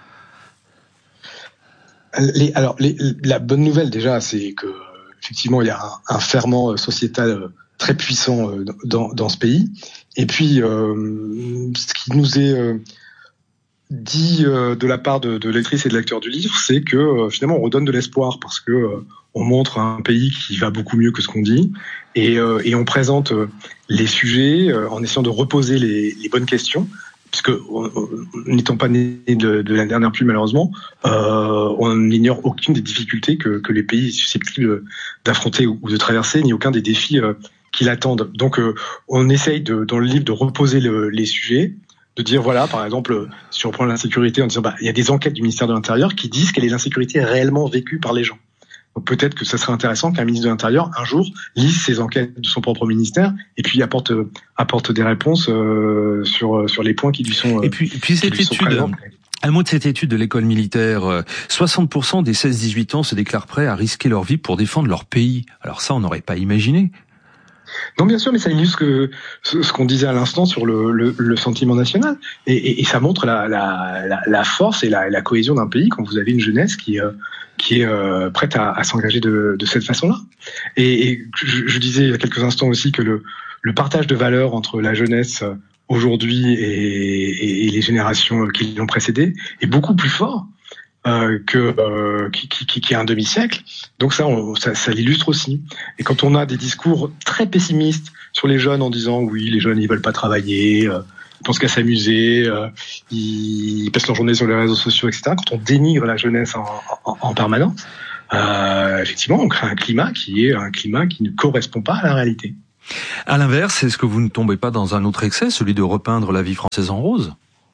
Les, alors, les, la bonne nouvelle déjà, c'est que effectivement il y a un, un ferment sociétal très puissant dans, dans ce pays. Et puis, euh, ce qui nous est euh, dit euh, de la part de, de lectrices et de lecteurs du livre, c'est que euh, finalement on redonne de l'espoir parce que euh, on montre un pays qui va beaucoup mieux que ce qu'on dit et, euh, et on présente euh, les sujets euh, en essayant de reposer les, les bonnes questions puisque n'étant pas né de, de la dernière pluie malheureusement, euh, on n'ignore aucune des difficultés que, que les pays susceptibles d'affronter ou de traverser, ni aucun des défis euh, qui l'attendent. Donc euh, on essaye de, dans le livre de reposer le, les sujets, de dire voilà, par exemple, si on prend l'insécurité, en disant bah il y a des enquêtes du ministère de l'Intérieur qui disent quelle est l'insécurité réellement vécue par les gens. Donc peut-être que ça serait intéressant qu'un ministre de l'Intérieur, un jour, lise ces enquêtes de son propre ministère et puis apporte apporte des réponses euh, sur sur les points qui lui sont. Euh, et puis, puis cette étude. Un mot de cette étude de l'école militaire. soixante pour cent des seize dix-huit ans se déclarent prêts à risquer leur vie pour défendre leur pays. Alors ça, on n'aurait pas imaginé. Non, bien sûr, mais ça illustre que, ce, ce qu'on disait à l'instant sur le, le, le sentiment national, et, et, et ça montre la, la, la, la force et la, la cohésion d'un pays quand vous avez une jeunesse qui, euh, qui est euh, prête à, à s'engager de, de cette façon-là. Et, et je, je disais il y a quelques instants aussi que le, le partage de valeurs entre la jeunesse aujourd'hui et, et, et les générations qui l'ont précédé est beaucoup plus fort. Euh, que euh, qui, qui, qui a un demi-siècle. Donc ça, on, ça, ça l'illustre aussi. Et quand on a des discours très pessimistes sur les jeunes en disant oui, les jeunes ils veulent pas travailler, euh, ils pensent qu'à s'amuser, euh, ils passent leur journée sur les réseaux sociaux, et cetera. Quand on dénigre la jeunesse en, en, en permanence, euh, effectivement, on crée un climat qui est un climat qui ne correspond pas à la réalité. À l'inverse, est-ce que vous ne tombez pas dans un autre excès, celui de repeindre la vie française en rose ?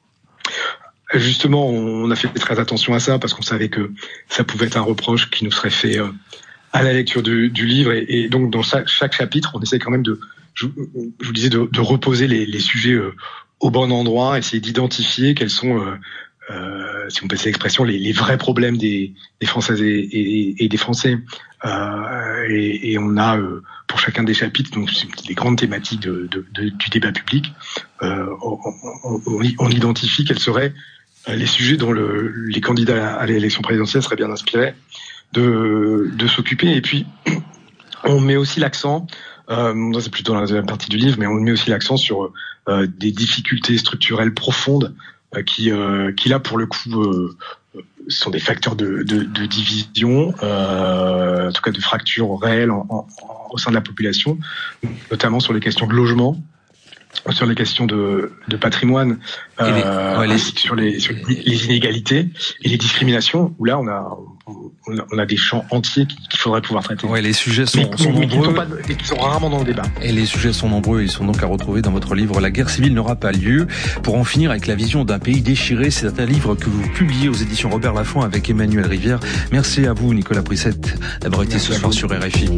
Justement, on a fait très attention à ça parce qu'on savait que ça pouvait être un reproche qui nous serait fait euh, à la lecture du, du livre. Et, et donc, dans chaque, chaque chapitre, on essaie quand même de, je, je vous disais, de, de reposer les, les sujets euh, au bon endroit, essayer d'identifier quels sont, euh, euh, si on peut dire l'expression, les, les vrais problèmes des, des Françaises et, et, et des Français. Euh, et, et on a, euh, pour chacun des chapitres, donc les grandes thématiques de, de, de, du débat public, euh, on, on, on, on identifie quels seraient les sujets dont le, les candidats à l'élection présidentielle seraient bien inspirés de, de s'occuper. Et puis, on met aussi l'accent, euh, c'est plutôt dans la deuxième partie du livre, mais on met aussi l'accent sur euh, des difficultés structurelles profondes euh, qui, euh, qui là, pour le coup, euh, sont des facteurs de, de, de division, euh, en tout cas de fractures réelles en, en, au sein de la population, notamment sur les questions de logement, sur les questions de, de patrimoine, euh, les, ouais, les... ainsi que sur les, sur les inégalités et les discriminations, où là on a on a, on a des champs entiers qu'il faudrait pouvoir traiter. Ouais, les sujets sont, mais, sont mais, nombreux qui sont pas, et qui sont rarement dans le débat. Et les sujets sont nombreux, ils sont donc à retrouver dans votre livre La guerre civile n'aura pas lieu. Pour en finir avec la vision d'un pays déchiré, c'est un livre que vous publiez aux éditions Robert Laffont avec Emmanuel Rivière. Merci à vous, Nicolas Prissette, d'avoir été Merci ce soir sur R F I.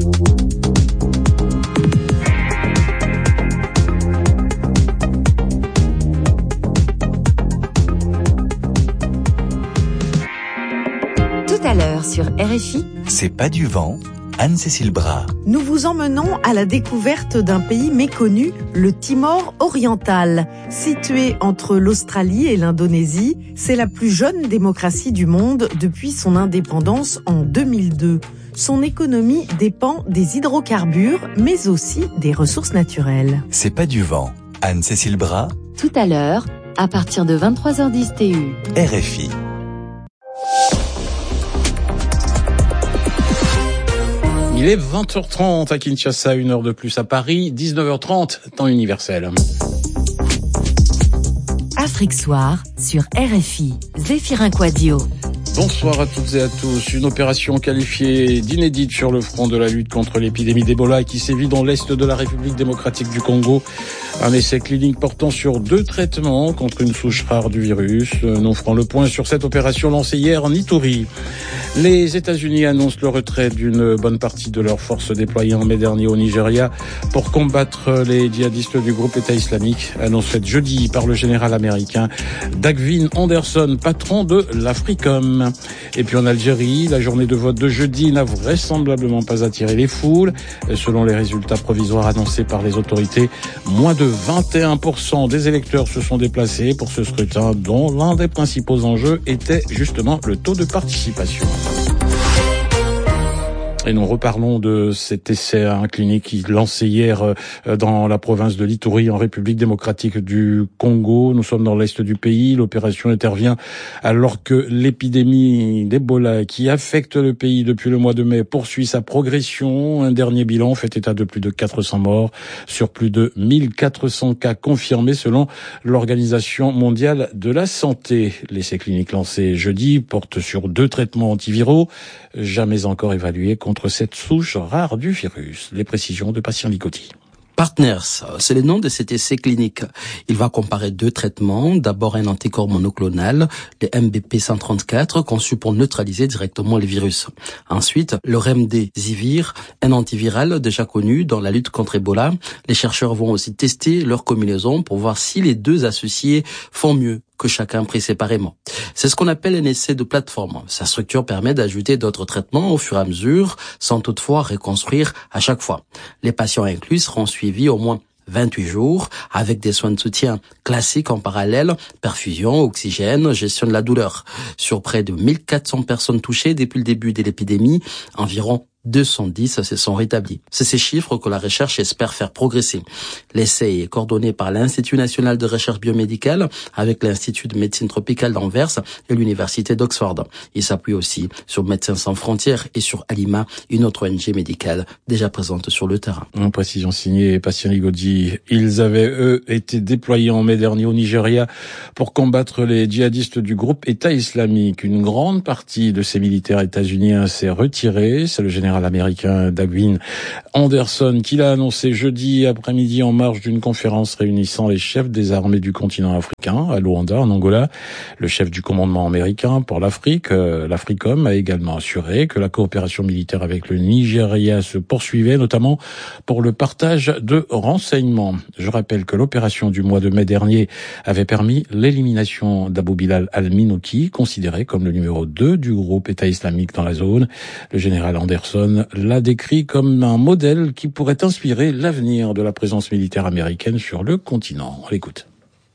À l'heure sur R F I. C'est pas du vent, Anne-Cécile Bras. Nous vous emmenons à la découverte d'un pays méconnu, le Timor oriental. Situé entre l'Australie et l'Indonésie, c'est la plus jeune démocratie du monde depuis son indépendance en deux mille deux. Son économie dépend des hydrocarbures, mais aussi des ressources naturelles. C'est pas du vent, Anne-Cécile Bras. Tout à l'heure, à partir de vingt-trois heures dix T U. R F I. Il est vingt heures trente à Kinshasa, une heure de plus à Paris, dix-neuf heures trente, temps universel. Afrique Soir sur R F I, Zéphirin Quadio. Bonsoir à toutes et à tous. Une opération qualifiée d'inédite sur le front de la lutte contre l'épidémie d'Ebola qui sévit dans l'est de la République démocratique du Congo. Un essai clinique portant sur deux traitements contre une souche rare du virus. Nous ferons le point sur cette opération lancée hier en Ituri. Les États-Unis annoncent le retrait d'une bonne partie de leurs forces déployées en mai dernier au Nigeria pour combattre les djihadistes du groupe État islamique. Annonce faite jeudi par le général américain Dagvin Anderson, patron de l'Africom. Et puis en Algérie, la journée de vote de jeudi n'a vraisemblablement pas attiré les foules. Selon les résultats provisoires annoncés par les autorités, moins de vingt et un pour cent des électeurs se sont déplacés pour ce scrutin dont l'un des principaux enjeux était justement le taux de participation. Et nous reparlons de cet essai à un clinique qui lancé hier dans la province de l'Ituri en République démocratique du Congo. Nous sommes dans l'est du pays. L'opération intervient alors que l'épidémie d'Ebola qui affecte le pays depuis le mois de mai poursuit sa progression. Un dernier bilan fait état de plus de quatre cents morts sur plus de mille quatre cents cas confirmés selon l'Organisation mondiale de la santé. L'essai clinique lancé jeudi porte sur deux traitements antiviraux jamais encore évalués contre cette souche rare du virus. Les précisions de Patient Licotti. Partners, c'est le nom de cet essai clinique. Il va comparer deux traitements. D'abord un anticorps monoclonal, le M B P cent trente-quatre, conçu pour neutraliser directement les virus. Ensuite, le Remdesivir, un antiviral déjà connu dans la lutte contre Ebola. Les chercheurs vont aussi tester leur combinaison pour voir si les deux associés font mieux que chacun pris séparément. C'est ce qu'on appelle un essai de plateforme. Sa structure permet d'ajouter d'autres traitements au fur et à mesure, sans toutefois reconstruire à chaque fois. Les patients inclus seront suivis au moins vingt-huit jours, avec des soins de soutien classiques en parallèle, perfusion, oxygène, gestion de la douleur. Sur près de mille quatre cents personnes touchées depuis le début de l'épidémie, environ deux cent dix se sont rétablis. C'est ces chiffres que la recherche espère faire progresser. L'essai est coordonné par l'Institut national de recherche biomédicale avec l'Institut de médecine tropicale d'Anvers et l'Université d'Oxford. Il s'appuie aussi sur Médecins sans frontières et sur Alima, une autre O N G médicale déjà présente sur le terrain. En précision signée Patient Licotti. Ils avaient, eux, été déployés en mai dernier au Nigeria pour combattre les djihadistes du groupe État islamique. Une grande partie de ces militaires états-uniens s'est retirée. C'est le général américain Dagvin Anderson qui l'a annoncé jeudi après-midi en marge d'une conférence réunissant les chefs des armées du continent africain à Luanda, en Angola. Le chef du commandement américain pour l'Afrique, euh, l'Africom, a également assuré que la coopération militaire avec le Nigeria se poursuivait, notamment pour le partage de renseignements. Je rappelle que l'opération du mois de mai dernier avait permis l'élimination d'Abou Bilal al-Minouki, considéré comme le numéro deux du groupe État islamique dans la zone. Le général Anderson l'a décrit comme un modèle qui pourrait inspirer l'avenir de la présence militaire américaine sur le continent. On l'écoute.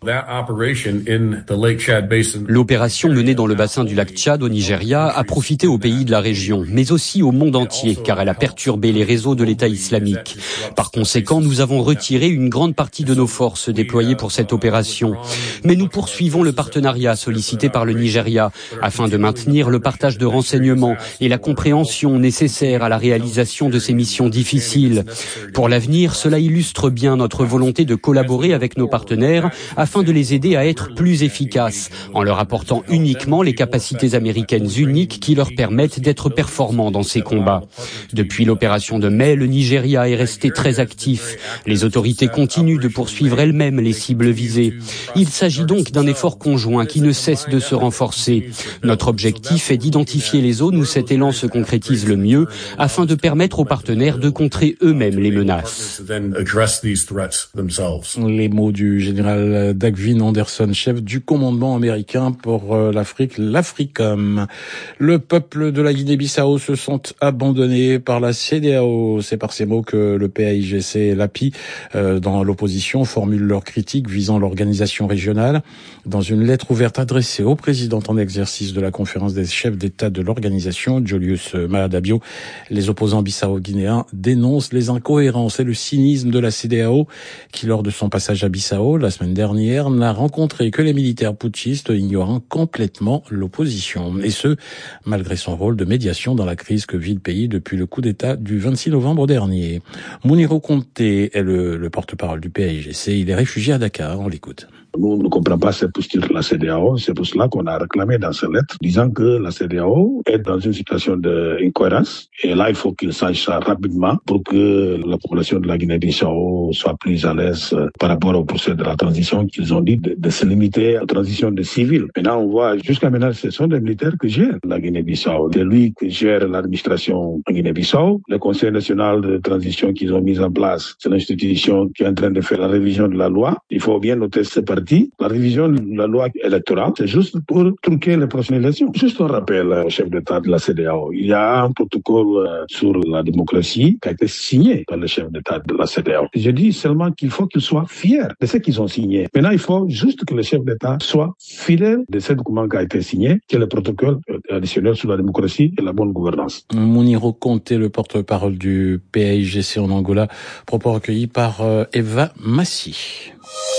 L'opération menée dans le bassin du lac Tchad au Nigeria a profité aux pays de la région, mais aussi au monde entier, car elle a perturbé les réseaux de l'État islamique. Par conséquent, nous avons retiré une grande partie de nos forces déployées pour cette opération. Mais nous poursuivons le partenariat sollicité par le Nigeria, afin de maintenir le partage de renseignements et la compréhension nécessaire à la réalisation de ces missions difficiles. Pour l'avenir, cela illustre bien notre volonté de collaborer avec nos partenaires, afin de les aider à être plus efficaces, en leur apportant uniquement les capacités américaines uniques qui leur permettent d'être performants dans ces combats. Depuis l'opération de mai, le Nigeria est resté très actif. Les autorités continuent de poursuivre elles-mêmes les cibles visées. Il s'agit donc d'un effort conjoint qui ne cesse de se renforcer. Notre objectif est d'identifier les zones où cet élan se concrétise le mieux, afin de permettre aux partenaires de contrer eux-mêmes les menaces. Les mots du général Dagvin Anderson, chef du commandement américain pour l'Afrique, l'Africom. Le peuple de la Guinée-Bissau se sont abandonnés par la C E D E A O. C'est par ces mots que le P A I G C et l'A P I, euh, dans l'opposition, formulent leurs critiques visant l'organisation régionale. Dans une lettre ouverte adressée au président en exercice de la conférence des chefs d'État de l'organisation, Julius Maada Bio, les opposants bissau-guinéens dénoncent les incohérences et le cynisme de la C E D E A O qui, lors de son passage à Bissau la semaine dernière, n'a rencontré que les militaires putschistes ignorant complètement l'opposition. Et ce, malgré son rôle de médiation dans la crise que vit le pays depuis le coup d'État du vingt-six novembre dernier. Mouniro Conté est le, le porte-parole du P A I G C. Il est réfugié à Dakar. On l'écoute. Nous ne comprenons pas cette posture de la C E D E A O. C'est pour cela qu'on a réclamé dans cette lettre, disant que la C E D E A O est dans une situation d'incohérence. Et là, il faut qu'il sache ça rapidement pour que la population de la Guinée-Bissau soit plus à l'aise par rapport au procès de la transition qu'ils ont dit de, de se limiter à la transition de civils. Maintenant, on voit, jusqu'à maintenant, ce sont des militaires que gèrent la Guinée-Bissau. C'est lui qui gère l'administration en Guinée-Bissau. Le Conseil national de transition qu'ils ont mis en place, c'est l'institution qui est en train de faire la révision de la loi. Il faut bien noter cette partie petit. La révision de la loi électorale, c'est juste pour trunquer les prochaines élections. Juste un rappel au chef d'État de la C E D E A O. Il y a un protocole sur la démocratie qui a été signé par le chef d'État de la C E D E A O. Je dis seulement qu'il faut qu'ils soient fiers de ce qu'ils ont signé. Maintenant, il faut juste que le chef d'État soit fidèle de ce document qui a été signé, qui est le protocole additionnel sur la démocratie et la bonne gouvernance. Mouniro Conté, le porte-parole du P A I G C en Angola, propos recueillis par Eva Massi.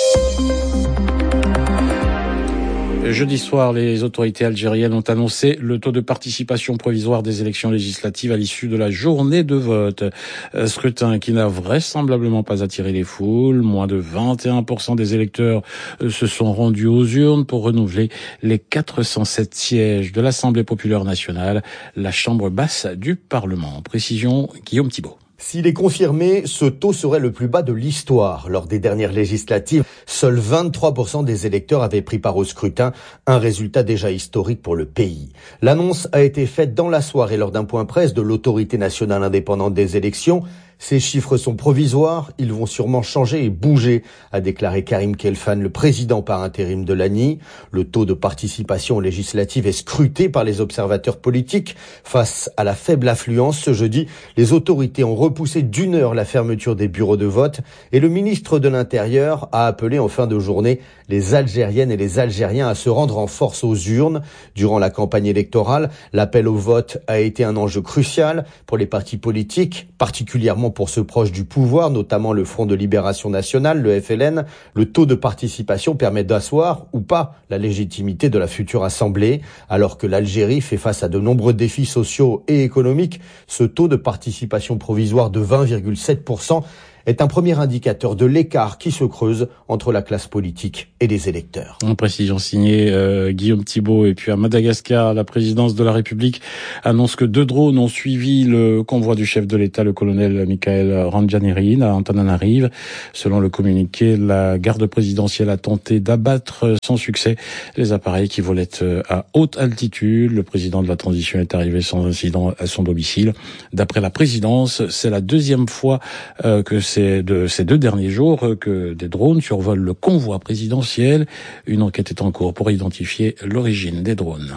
Jeudi soir, les autorités algériennes ont annoncé le taux de participation provisoire des élections législatives à l'issue de la journée de vote. Scrutin qui n'a vraisemblablement pas attiré les foules. Moins de vingt et un pour cent des électeurs se sont rendus aux urnes pour renouveler les quatre cent sept sièges de l'Assemblée populaire nationale, la chambre basse du Parlement. Précision, Guillaume Thibault. S'il est confirmé, ce taux serait le plus bas de l'histoire. Lors des dernières législatives, seuls vingt-trois pour cent des électeurs avaient pris part au scrutin, un résultat déjà historique pour le pays. L'annonce a été faite dans la soirée lors d'un point presse de l'autorité nationale indépendante des élections. Ces chiffres sont provisoires, ils vont sûrement changer et bouger, a déclaré Karim Khelfan, le président par intérim de l'A N I. Le taux de participation législative est scruté par les observateurs politiques. Face à la faible affluence ce jeudi, les autorités ont repoussé d'une heure la fermeture des bureaux de vote et le ministre de l'Intérieur a appelé en fin de journée les Algériennes et les Algériens à se rendre en force aux urnes. Durant la campagne électorale, l'appel au vote a été un enjeu crucial pour les partis politiques, particulièrement pour ceux proches du pouvoir, notamment le Front de Libération Nationale, le F L N. Le taux de participation permet d'asseoir ou pas la légitimité de la future Assemblée. Alors que l'Algérie fait face à de nombreux défis sociaux et économiques, ce taux de participation provisoire de vingt virgule sept pour cent est un premier indicateur de l'écart qui se creuse entre la classe politique et les électeurs. En précision signée euh, Guillaume Thibault. Et puis à Madagascar, la présidence de la République annonce que deux drones ont suivi le convoi du chef de l'État, le colonel Michael Randjanerin, à Antananarive. Selon le communiqué, la garde présidentielle a tenté d'abattre sans succès les appareils qui volaient à haute altitude. Le président de la transition est arrivé sans incident à son domicile. D'après la présidence, c'est la deuxième fois euh, que c'est de ces deux derniers jours que des drones survolent le convoi présidentiel. Une enquête est en cours pour identifier l'origine des drones.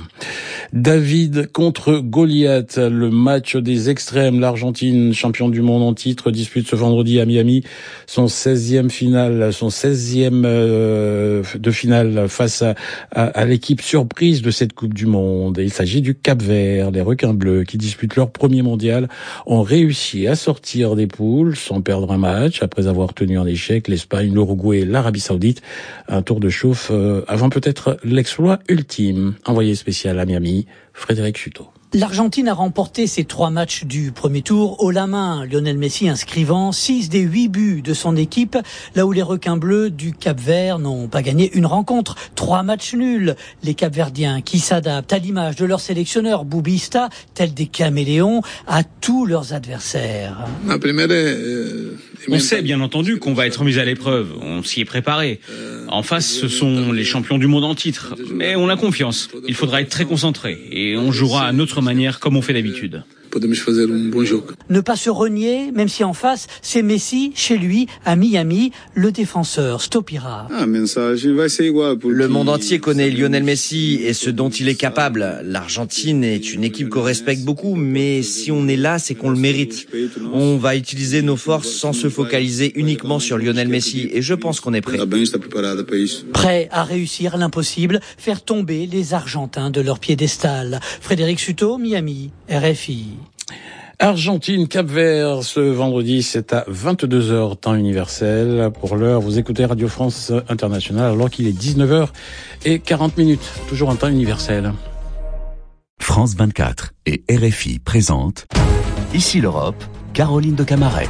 David contre Goliath, le match des extrêmes. L'Argentine, champion du monde en titre, dispute ce vendredi à Miami son seizième finale, son seizième euh, de finale face à, à, à l'équipe surprise de cette Coupe du Monde. Il s'agit du Cap-Vert. Les requins bleus qui disputent leur premier mondial ont réussi à sortir des poules sans perdre un match après avoir tenu en échec l'Espagne, l'Uruguay et l'Arabie Saoudite. Un tour de chauffe euh, avant peut-être l'exploit ultime. Envoyé spécial à Miami, Frédéric Chuteau. L'Argentine a remporté ses trois matchs du premier tour haut la main. Lionel Messi inscrivant six des huit buts de son équipe, là où les requins bleus du Cap-Vert n'ont pas gagné une rencontre. Trois matchs nuls. Les Cap-Verdiens qui s'adaptent à l'image de leur sélectionneur Boubista, tels des caméléons, à tous leurs adversaires. On sait bien entendu qu'on va être mis à l'épreuve. On s'y est préparé. En face, ce sont les champions du monde en titre. Mais on a confiance. Il faudra être très concentré. Et on jouera à notre manière comme on fait d'habitude. Ne pas se renier, même si en face, c'est Messi, chez lui, à Miami, le défenseur Stopira. Le monde entier connaît Lionel Messi et ce dont il est capable. L'Argentine est une équipe qu'on respecte beaucoup, mais si on est là, c'est qu'on le mérite. On va utiliser nos forces sans se focaliser uniquement sur Lionel Messi et je pense qu'on est prêt. Prêt à réussir l'impossible, faire tomber les Argentins de leur piédestal. Frédéric Chuteau, Miami, R F I. Argentine, Cap-Vert, ce vendredi, c'est à vingt-deux heures, temps universel. Pour l'heure, vous écoutez Radio France Internationale, alors qu'il est dix-neuf heures quarante minutes. Toujours en temps universel. France vingt-quatre et R F I présentent Ici l'Europe, Caroline de Camaret.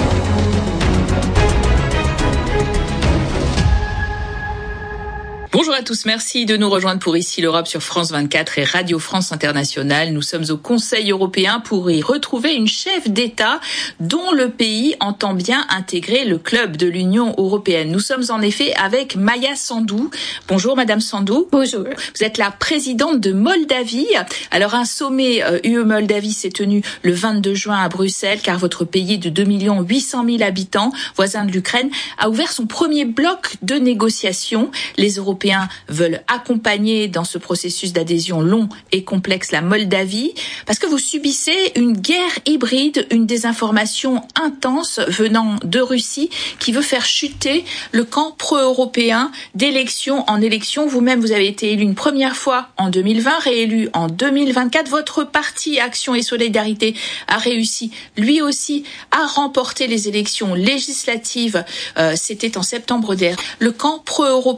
Bonjour Bonjour à tous, merci de nous rejoindre pour Ici l'Europe sur France vingt-quatre et Radio France Internationale. Nous sommes au Conseil européen pour y retrouver une chef d'État dont le pays entend bien intégrer le club de l'Union européenne. Nous sommes en effet avec Maia Sandu. Bonjour Madame Sandu. Bonjour. Vous êtes la présidente de Moldavie. Alors un sommet euh, U E Moldavie s'est tenu le vingt-deux juin à Bruxelles car votre pays de deux millions huit cent mille habitants, voisin de l'Ukraine, a ouvert son premier bloc de négociations. Les Européens veulent accompagner dans ce processus d'adhésion long et complexe la Moldavie parce que vous subissez une guerre hybride, une désinformation intense venant de Russie qui veut faire chuter le camp pro-européen d'élection en élection. Vous-même, vous avez été élu une première fois en deux mille vingt, réélu en deux mille vingt-quatre. Votre parti Action et Solidarité a réussi lui aussi à remporter les élections législatives. Euh, c'était en septembre dernier. Le camp pro-européen